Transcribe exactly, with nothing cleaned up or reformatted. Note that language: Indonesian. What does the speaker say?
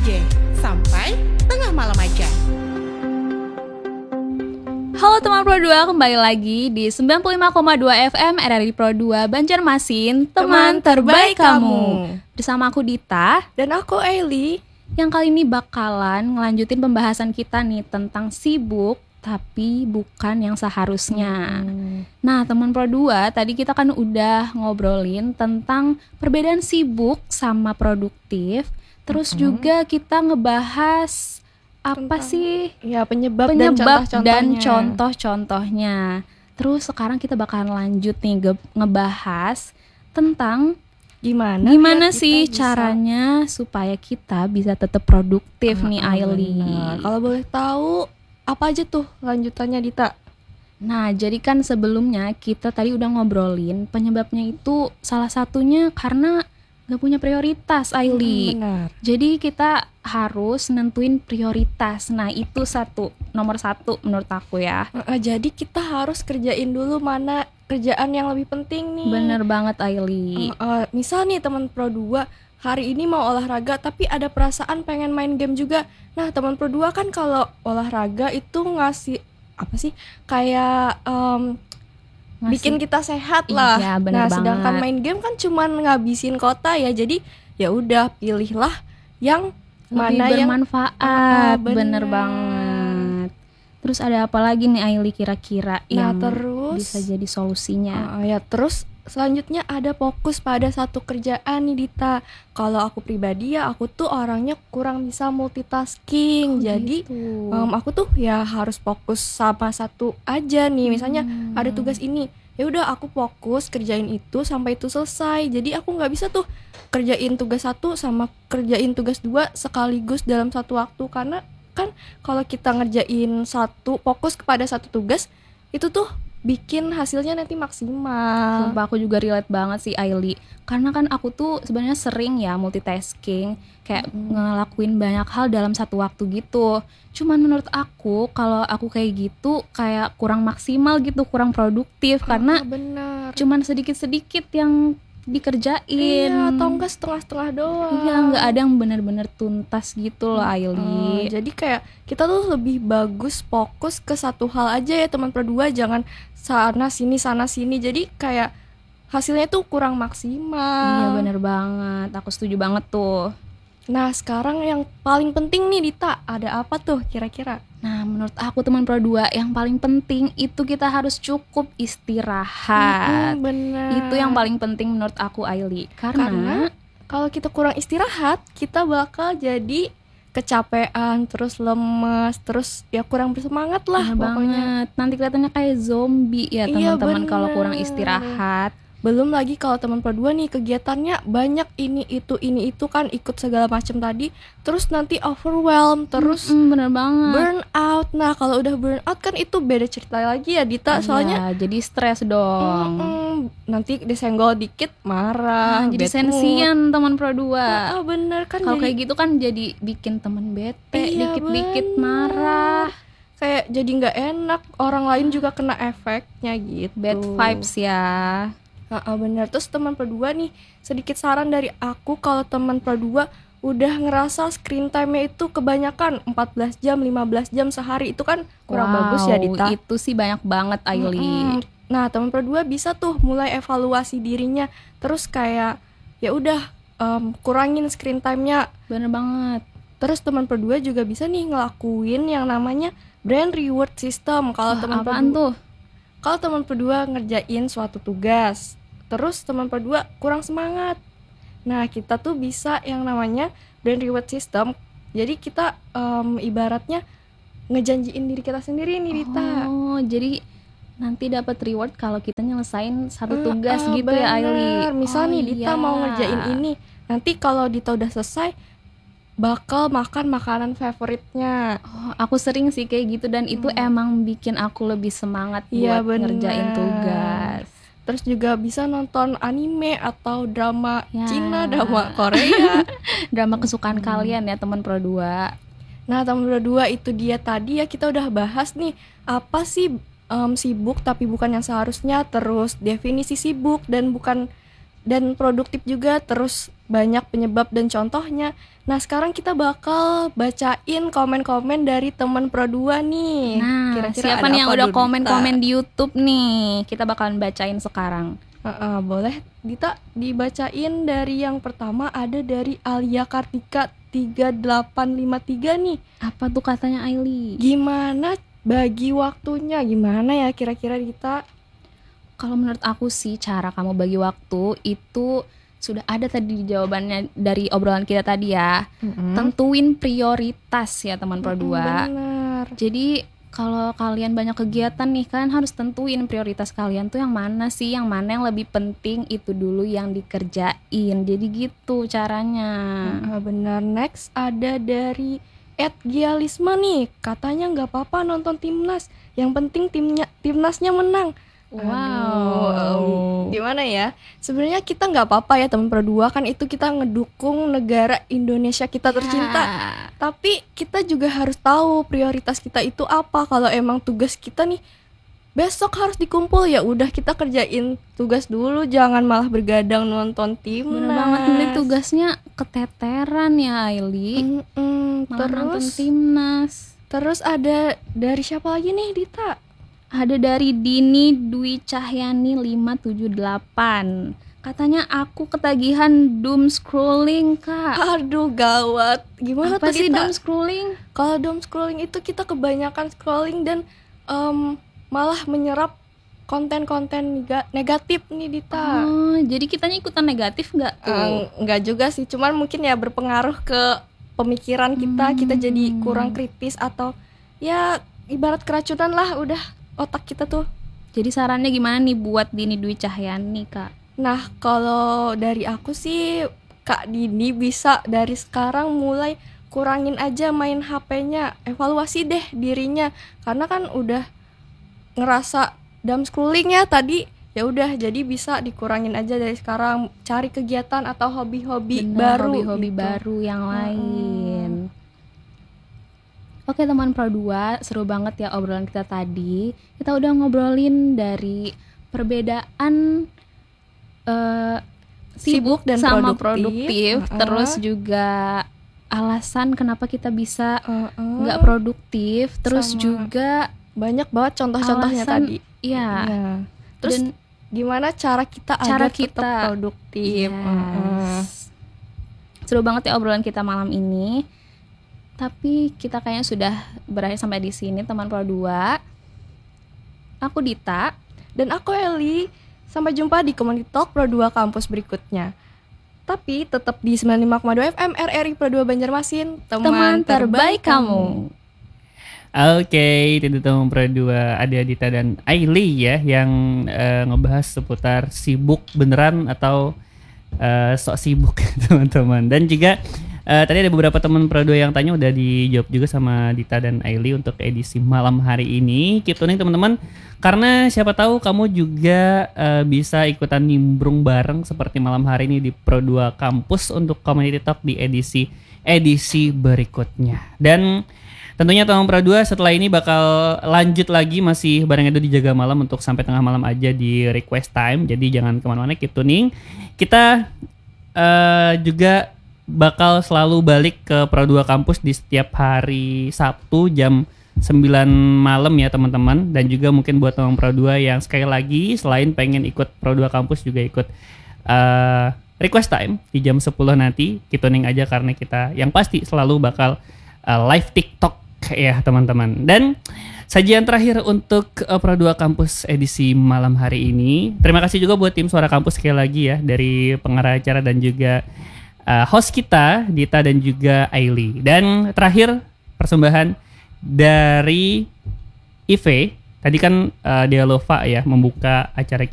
J, sampai tengah malam aja. Halo teman Pro dua, kembali lagi di sembilan puluh lima koma dua F M R R I Pro dua Banjarmasin, teman terbaik kamu. Bersama aku Dita dan aku Aili, yang kali ini bakalan ngelanjutin pembahasan kita nih tentang sibuk tapi bukan yang seharusnya. Hmm. Nah, teman Pro dua, tadi kita kan udah ngobrolin tentang perbedaan sibuk sama produktif. Terus hmm. juga kita ngebahas apa tentang, sih ya penyebab, penyebab dan, dan contoh-contohnya. Terus sekarang kita bakalan lanjut nih ge- ngebahas tentang gimana gimana sih caranya supaya kita bisa tetap produktif uh, nih Aili. Kalau boleh tahu apa aja tuh lanjutannya Dita? Nah, jadi kan sebelumnya kita tadi udah ngobrolin penyebabnya itu salah satunya karena gak punya prioritas, Aili. Hmm, benar. Jadi kita harus nentuin prioritas. Nah, itu satu, nomor satu menurut aku ya. Uh, jadi kita harus kerjain dulu mana kerjaan yang lebih penting nih. Bener banget, Aili. Uh, uh, misal nih teman Pro dua hari ini mau olahraga tapi ada perasaan pengen main game juga. Nah, teman Pro dua kan kalau olahraga itu ngasih apa sih? Kayak um, Ngasih. bikin kita sehat lah. Iya, nah, banget. Sedangkan main game kan cuman ngabisin kota ya. Jadi ya udah pilihlah yang lebih mana bermanfaat. yang uh, bener. bener banget. Terus ada apa lagi nih Aili kira-kira nah, yang terus, bisa jadi solusinya? Uh, ya terus selanjutnya ada fokus pada satu kerjaan nih Dita. Kalau aku pribadi ya aku tuh orangnya kurang bisa multitasking. Oh, jadi gitu. um, aku tuh ya harus fokus sama satu aja nih. Misalnya hmm. ada tugas ini, ya udah aku fokus kerjain itu sampai itu selesai. Jadi aku nggak bisa tuh kerjain tugas satu sama kerjain tugas dua sekaligus dalam satu waktu. Karena kan kalau kita ngerjain satu fokus kepada satu tugas itu tuh bikin hasilnya nanti maksimal. Sumpah aku juga relate banget sih Aili. Karena kan aku tuh sebenarnya sering ya multitasking, kayak hmm. ngelakuin banyak hal dalam satu waktu gitu. Cuman menurut aku kalau aku kayak gitu kayak kurang maksimal gitu, kurang produktif. Oh, karena bener. Cuman sedikit-sedikit yang dikerjain. Iya, atau enggak setengah-setengah doang. Iya, enggak ada yang benar-benar tuntas gitu loh Aili. Hmm, jadi kayak kita tuh lebih bagus fokus ke satu hal aja ya teman Pro dua, jangan sana sini sana sini. Jadi kayak hasilnya tuh kurang maksimal. Iya, benar banget. Aku setuju banget tuh. Nah, sekarang yang paling penting nih Dita, ada apa tuh kira-kira? Nah, menurut aku teman Pro dua yang paling penting itu kita harus cukup istirahat. Hmm, benar. Itu yang paling penting menurut aku Aili. Karena, Karena kalau kita kurang istirahat, kita bakal jadi kecapean, terus lemes, terus ya kurang bersemangat lah. Bener pokoknya. banget. Nanti kelihatannya kayak zombie ya teman-teman iya, kalau kurang istirahat. Belum lagi kalau teman Pro dua nih kegiatannya banyak ini itu ini itu kan ikut segala macam tadi, terus nanti overwhelm, terus mm, bener banget burn out. Nah kalau udah burn out kan itu beda cerita lagi ya Dita. Soalnya iya, jadi stres dong. mm, nanti disenggol dikit marah, nah, jadi sensian teman Pro Ah, dua. ah, bener kan. Kalau jadi, kayak gitu kan jadi bikin temen bete, iya, dikit-dikit bener. marah, kayak jadi nggak enak, orang lain juga kena efeknya gitu. Bad vibes ya. Nah, bener. Terus teman Pro dua nih, sedikit saran dari aku, kalau teman Pro dua udah ngerasa screen time-nya itu kebanyakan empat belas jam, lima belas jam sehari, itu kan kurang wow, bagus ya Dita. Itu sih banyak banget Aili. Mm-hmm. Nah, teman Pro dua bisa tuh mulai evaluasi dirinya, terus kayak ya udah um, kurangin screen time-nya. Bener banget. Terus teman Pro dua juga bisa nih ngelakuin yang namanya brand reward system. Kalau teman Pro dua tuh? Kalau teman Pro dua ngerjain suatu tugas, terus teman Pro dua kurang semangat. Nah, kita tuh bisa yang namanya brand reward system. Jadi kita um, ibaratnya ngejanjiin diri kita sendiri nih Dita. Oh, jadi nanti dapat reward kalau kita nyelesain satu tugas uh, uh, gitu bener. ya Aili. Misal oh, nih Dita iya. mau ngerjain ini, nanti kalau Dita udah selesai bakal makan makanan favoritnya. Oh, aku sering sih kayak gitu dan hmm. itu emang bikin aku lebih semangat ya, buat bener. ngerjain tugas. Terus juga bisa nonton anime atau drama ya. Cina, drama Korea. Drama kesukaan hmm. kalian ya teman Pro dua. Nah, teman Pro dua itu dia tadi ya kita udah bahas nih, apa sih um, sibuk tapi bukan yang seharusnya, terus definisi sibuk dan bukan dan produktif juga, terus banyak penyebab dan contohnya. Nah sekarang kita bakal bacain komen-komen dari teman Pro dua nih. Nah, Kira-kira siapa ada nih yang apa udah dulu, komen-komen Dita? di YouTube nih? Kita bakalan bacain sekarang. Uh-uh, boleh Dita dibacain. Dari yang pertama ada dari Alia Kartika tiga delapan lima tiga nih. Apa tuh katanya Aili? Gimana bagi waktunya? Gimana ya kira-kira Dita? Kalau menurut aku sih cara kamu bagi waktu itu sudah ada tadi di jawabannya dari obrolan kita tadi ya. Mm-mm. Tentuin prioritas ya teman Pro Mm-mm, dua. benar. Jadi kalau kalian banyak kegiatan nih, kalian harus tentuin prioritas kalian tuh yang mana sih, yang mana yang lebih penting, itu dulu yang dikerjain. Jadi gitu caranya. Ah, benar. Next ada dari Ed Gialisma nih, katanya nggak apa-apa nonton timnas, yang penting timnya timnasnya menang. Wow. Aduh, gimana ya? Sebenarnya kita nggak apa-apa ya teman Pro dua, kan itu kita ngedukung negara Indonesia kita tercinta. Ya. Tapi kita juga harus tahu prioritas kita itu apa. Kalau emang tugas kita nih besok harus dikumpul, ya udah kita kerjain tugas dulu, jangan malah bergadang nonton timnas. Bener banget, ini tugasnya keteteran ya Aili. Mm-mm, Malah nonton terus timnas. terus ada dari siapa lagi nih Dita? Ada dari Dini Dwi Cahyani lima tujuh delapan. Katanya aku ketagihan doom scrolling, Kak. Aduh gawat. Gimana Apa tuh sih Dita? doom scrolling? Kalau doom scrolling itu kita kebanyakan scrolling dan em, malah menyerap konten-konten nega- negatif nih Dita. Oh, jadi kitanya ikutan negatif nggak tuh? Eh, enggak juga sih, cuman mungkin ya berpengaruh ke pemikiran kita, kita jadi kurang kritis atau ya ibarat keracunan lah udah otak kita tuh. Jadi sarannya gimana nih buat Dini Dwi Cahyani, Kak? Nah, kalau dari aku sih Kak Dini bisa dari sekarang mulai kurangin aja main H P-nya, evaluasi deh dirinya, karena kan udah ngerasa doom scrolling ya tadi. Ya udah, jadi bisa dikurangin aja dari sekarang, cari kegiatan atau hobi-hobi Bener, baru, hobi-hobi gitu. baru yang Mm-mm. lain. Oke teman Pro dua, seru banget ya obrolan kita tadi. Kita udah ngobrolin dari perbedaan eh, sibuk, Sibuk dan sama produktif. produktif, Uh-uh. terus juga alasan kenapa kita bisa Uh-uh. nggak produktif, terus Sama juga banyak banget contoh-contohnya alasan- tadi. ya Iya. Terus dan gimana cara kita cara agar tetap kita produktif? Yes. Uh-uh. Seru banget ya obrolan kita malam ini. Tapi kita kayaknya sudah berakhir sampai di sini teman Pro dua. Aku Dita. Dan aku Eli. Sampai jumpa di Community Talk Pro dua kampus berikutnya. Tapi tetap di sembilan puluh lima koma dua F M R R I Pro dua Banjarmasin, Teman terbaik kamu. Oke, itu teman Pro dua ada Dita dan Aili ya yang eh, ngebahas seputar sibuk beneran atau eh, sok sibuk teman-teman. Dan juga eh, tadi ada beberapa teman Pro dua yang tanya udah dijawab juga sama Dita dan Aili untuk edisi malam hari ini. Keep tuning teman-teman, karena siapa tahu kamu juga eh, bisa ikutan nimbrung bareng seperti malam hari ini di Pro dua Kampus untuk Community Talk di edisi edisi berikutnya. Dan tentunya teman Pro dua setelah ini bakal lanjut lagi masih bareng Edo di Jaga Malam untuk sampai tengah malam aja di request time. Jadi jangan kemana-mana, keep tuning. Kita uh, juga bakal selalu balik ke Pro dua Kampus di setiap hari Sabtu jam sembilan malam ya teman-teman. Dan juga mungkin buat teman Pro dua yang sekali lagi selain pengen ikut Pro dua Kampus juga ikut uh, request time di jam sepuluh nanti. Keep tuning aja karena kita yang pasti selalu bakal uh, live TikTok ya teman-teman. Dan sajian terakhir untuk uh, Pro dua Kampus edisi malam hari ini. Terima kasih juga buat tim Suara Kampus sekali lagi ya, dari pengarah acara dan juga uh, host kita Dita dan juga Aili. Dan terakhir persembahan dari I V. Tadi kan uh, Dialova ya membuka acara